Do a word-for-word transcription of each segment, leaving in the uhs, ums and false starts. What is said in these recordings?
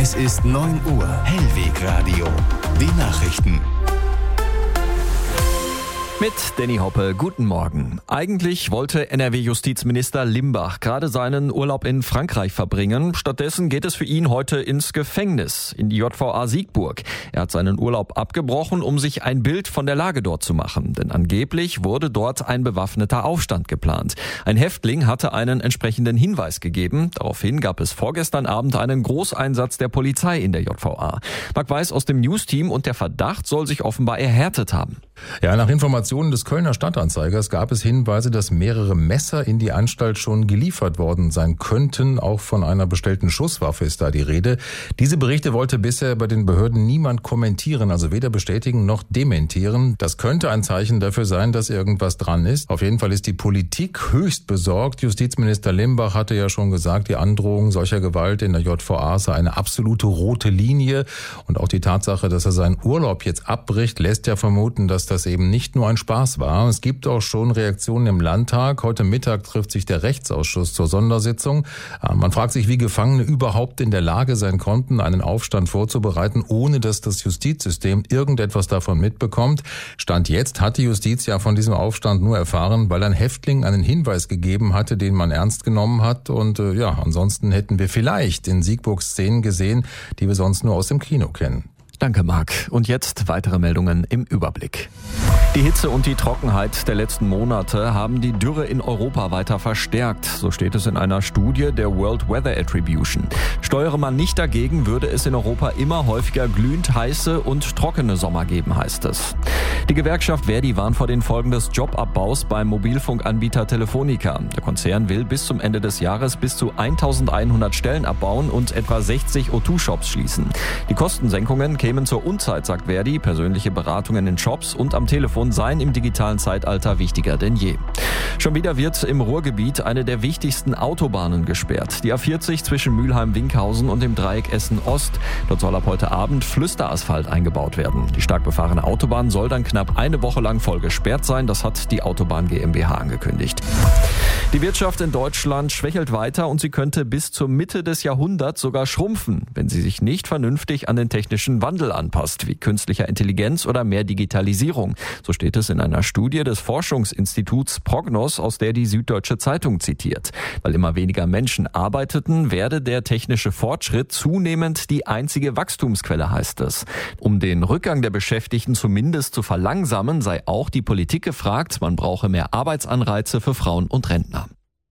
Es ist neun Uhr. Hellweg Radio. Die Nachrichten. Mit Danny Hoppe, guten Morgen. Eigentlich wollte N R W-Justizminister Limbach gerade seinen Urlaub in Frankreich verbringen. Stattdessen geht es für ihn heute ins Gefängnis, in die J V A Siegburg. Er hat seinen Urlaub abgebrochen, um sich ein Bild von der Lage dort zu machen. Denn angeblich wurde dort ein bewaffneter Aufstand geplant. Ein Häftling hatte einen entsprechenden Hinweis gegeben. Daraufhin gab es vorgestern Abend einen Großeinsatz der Polizei in der J V A. Marc Weiß aus dem News-Team, und der Verdacht soll sich offenbar erhärtet haben. Ja, nach Informationen des Kölner Stadtanzeigers gab es Hinweise, dass mehrere Messer in die Anstalt schon geliefert worden sein könnten. Auch von einer bestellten Schusswaffe ist da die Rede. Diese Berichte wollte bisher bei den Behörden niemand kommentieren, also weder bestätigen noch dementieren. Das könnte ein Zeichen dafür sein, dass irgendwas dran ist. Auf jeden Fall ist die Politik höchst besorgt. Justizminister Limbach hatte ja schon gesagt, die Androhung solcher Gewalt in der J V A sei eine absolute rote Linie. Und auch die Tatsache, dass er seinen Urlaub jetzt abbricht, lässt ja vermuten, dass das eben nicht nur ein Spaß war. Es gibt auch schon Reaktionen im Landtag. Heute Mittag trifft sich der Rechtsausschuss zur Sondersitzung. Man fragt sich, wie Gefangene überhaupt in der Lage sein konnten, einen Aufstand vorzubereiten, ohne dass das Justizsystem irgendetwas davon mitbekommt. Stand jetzt hat die Justiz ja von diesem Aufstand nur erfahren, weil ein Häftling einen Hinweis gegeben hatte, den man ernst genommen hat. Und äh, ja, ansonsten hätten wir vielleicht in Siegburg Szenen gesehen, die wir sonst nur aus dem Kino kennen. Danke, Marc. Und jetzt weitere Meldungen im Überblick. Die Hitze und die Trockenheit der letzten Monate haben die Dürre in Europa weiter verstärkt. So steht es in einer Studie der World Weather Attribution. Steuere man nicht dagegen, würde es in Europa immer häufiger glühend heiße und trockene Sommer geben, heißt es. Die Gewerkschaft Verdi warnt vor den Folgen des Jobabbaus beim Mobilfunkanbieter Telefonica. Der Konzern will bis zum Ende des Jahres bis zu eintausendeinhundert Stellen abbauen und etwa sechzig O zwei Shops schließen. Die Kostensenkungen kämen zur Unzeit, sagt Verdi. Persönliche Beratungen in Shops und am Telefon seien im digitalen Zeitalter wichtiger denn je. Schon wieder wird im Ruhrgebiet eine der wichtigsten Autobahnen gesperrt. Die A vierzig zwischen Mülheim-Winkhausen und dem Dreieck Essen-Ost. Dort soll ab heute Abend Flüsterasphalt eingebaut werden. Die stark befahrene Autobahn soll dann knapp eine Woche lang voll gesperrt sein. Das hat die Autobahn GmbH angekündigt. Die Wirtschaft in Deutschland schwächelt weiter und sie könnte bis zur Mitte des Jahrhunderts sogar schrumpfen, wenn sie sich nicht vernünftig an den technischen Wandel anpasst, wie künstlicher Intelligenz oder mehr Digitalisierung. So steht es in einer Studie des Forschungsinstituts Prognos, aus der die Süddeutsche Zeitung zitiert. Weil immer weniger Menschen arbeiteten, werde der technische Fortschritt zunehmend die einzige Wachstumsquelle, heißt es. Um den Rückgang der Beschäftigten zumindest zu verlangsamen, sei auch die Politik gefragt. Man brauche mehr Arbeitsanreize für Frauen und Rentner.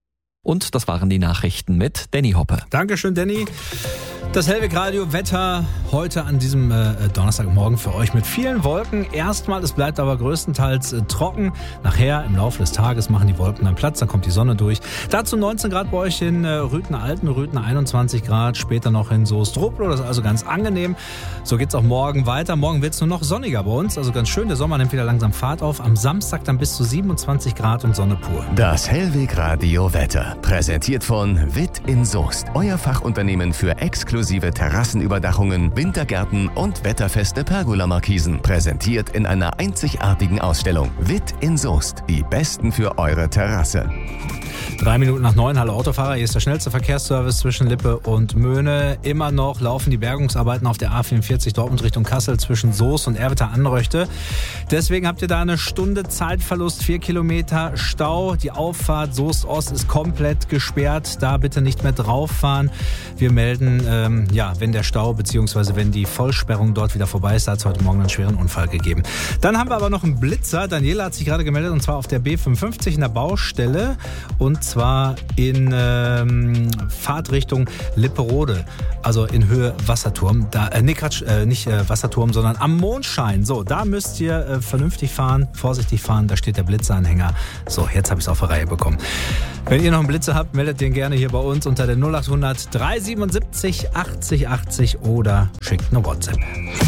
Und das waren die Nachrichten mit Danny Hoppe. Dankeschön, Danny. Das Hellweg Radio Wetter heute an diesem äh, Donnerstagmorgen für euch mit vielen Wolken. Erstmal, es bleibt aber größtenteils äh, trocken. Nachher im Laufe des Tages machen die Wolken dann Platz, dann kommt die Sonne durch. Dazu neunzehn Grad bei euch in äh, Rüthen-Alten, Rüthen einundzwanzig Grad, später noch in Soest-Rupplow. Das ist also ganz angenehm. So geht's auch morgen weiter. Morgen wird's nur noch sonniger bei uns, also ganz schön. Der Sommer nimmt wieder langsam Fahrt auf. Am Samstag dann bis zu siebenundzwanzig Grad und Sonne pur. Das Hellweg Radio Wetter, präsentiert von Witt in Soest. Euer Fachunternehmen für exklusive Terrassenüberdachungen, Wintergärten und wetterfeste Pergola-Markisen. Präsentiert in einer einzigartigen Ausstellung. Witt in Soest. Die Besten für eure Terrasse. Drei Minuten nach neun, hallo Autofahrer, hier ist der schnellste Verkehrsservice zwischen Lippe und Möhne. Immer noch laufen die Bergungsarbeiten auf der A vierundvierzig Dortmund Richtung Kassel zwischen Soest und Erwitter-Anröchte. Deswegen habt ihr da eine Stunde Zeitverlust, vier Kilometer Stau. Die Auffahrt Soest-Ost ist komplett gesperrt, da bitte nicht mehr drauf fahren. Wir melden, ähm, ja, wenn der Stau bzw. wenn die Vollsperrung dort wieder vorbei ist, da hat es heute Morgen einen schweren Unfall gegeben. Dann haben wir aber noch einen Blitzer. Daniela hat sich gerade gemeldet, und zwar auf der B fünfundfünfzig in der Baustelle. Und zwar in ähm, Fahrtrichtung Lipperode, also in Höhe Wasserturm. Da, äh, nee, Quatsch, äh, nicht äh, Wasserturm, sondern am Mondschein. So, da müsst ihr äh, vernünftig fahren, vorsichtig fahren, da steht der Blitzeranhänger. So, jetzt habe ich es auf die Reihe bekommen. Wenn ihr noch einen Blitzer habt, meldet den gerne hier bei uns unter der null acht hundert dreihundertsiebenundsiebzig achtzig achtzig oder schickt eine WhatsApp.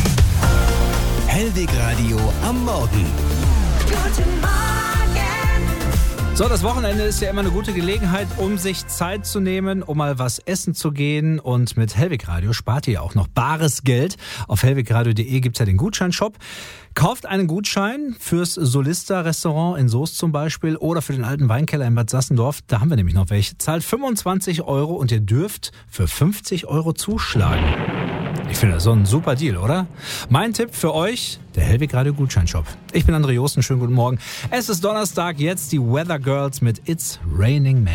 Hellweg Radio am Morgen. Guten Morgen. So, das Wochenende ist ja immer eine gute Gelegenheit, um sich Zeit zu nehmen, um mal was essen zu gehen. Und mit Hellweg Radio spart ihr ja auch noch bares Geld. Auf hellwegradio punkt de gibt's ja den Gutscheinshop. Kauft einen Gutschein fürs Solista-Restaurant in Soest zum Beispiel oder für den alten Weinkeller in Bad Sassendorf. Da haben wir nämlich noch welche. Zahlt fünfundzwanzig Euro und ihr dürft für fünfzig Euro zuschlagen. Ich finde das so ein super Deal, oder? Mein Tipp für euch, der Hellweg Radio Gutscheinshop. Ich bin André Josten, schönen guten Morgen. Es ist Donnerstag, jetzt die Weather Girls mit It's Raining Men.